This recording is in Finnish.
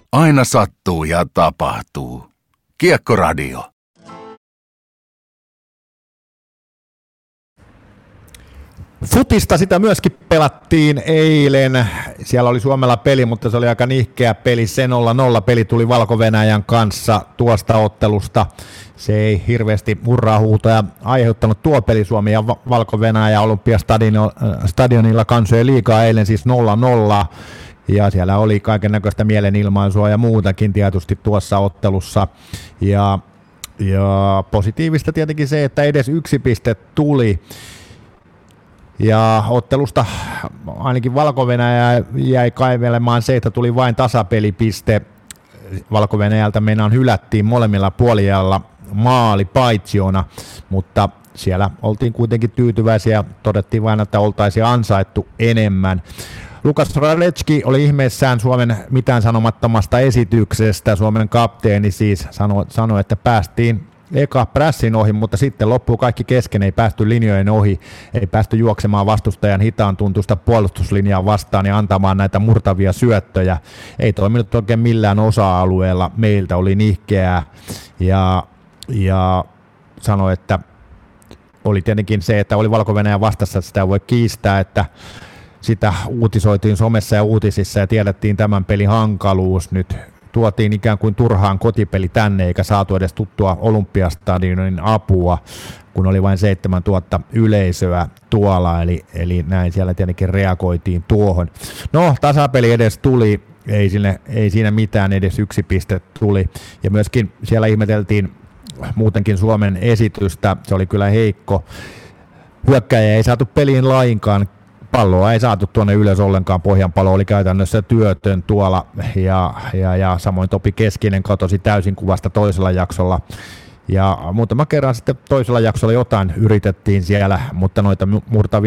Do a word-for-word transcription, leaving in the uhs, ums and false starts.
Aina sattuu ja tapahtuu. Kiekkoradio. Futista sitä myöskin pelattiin eilen. Siellä oli Suomella peli, mutta se oli aika nihkeä peli. Se nolla nolla peli tuli Valko-Venäjän kanssa tuosta ottelusta. Se ei hirveästi hurraa huutoja aiheuttanut tuo peli. Suomi ja Valko-Venäjä Olympiastadionilla kansoi liigaa eilen siis nolla nolla. Ja siellä oli kaiken näköistä mielenilmaisua ja muutakin tietysti tuossa ottelussa. Ja, ja positiivista tietenkin se, että edes yksi piste tuli. Ja ottelusta ainakin Valko-Venäjä jäi kaivelemaan se, että tuli vain tasapelipiste. Valko-Venäjältä meinaan hylättiin molemmilla puolilla maali paitsiona, mutta siellä oltiin kuitenkin tyytyväisiä ja todettiin vain, että oltaisiin ansaittu enemmän. Lukas Radecki oli ihmeessään Suomen mitään sanomattomasta esityksestä. Suomen kapteeni siis sanoi, sanoi että päästiin eka prässin ohi, mutta sitten loppuu kaikki kesken, ei päästy linjojen ohi, ei päästy juoksemaan vastustajan hitaan tuntuista puolustuslinjaa vastaan ja antamaan näitä murtavia syöttöjä. Ei toiminut oikein millään osa-alueella, meiltä oli nihkeää ja, ja sanoi, että oli tietenkin se, että oli Valko-Venäjän vastassa, että sitä voi kiistää, että sitä uutisoitiin somessa ja uutisissa ja tiedettiin tämän pelin hankaluus nyt. Tuotiin ikään kuin turhaan kotipeli tänne, eikä saatu edes tuttua Olympiastadionin apua, kun oli vain seitsemäntuhatta yleisöä tuolla, eli, eli näin siellä tietenkin reagoitiin tuohon. No, tasapeli edes tuli, ei, sinne, ei siinä mitään, edes yksi piste tuli, ja myöskin siellä ihmeteltiin muutenkin Suomen esitystä, se oli kyllä heikko. Hyökkäjä ei saatu peliin lainkaan. Palloa ei saatu tuonne ylös ollenkaan, Pohjanpalo oli käytännössä työtön tuolla ja, ja, ja samoin Topi Keskinen katosi täysin kuvasta toisella jaksolla. Ja muutama kerran sitten toisella jaksolla jotain yritettiin siellä, mutta noita murtavia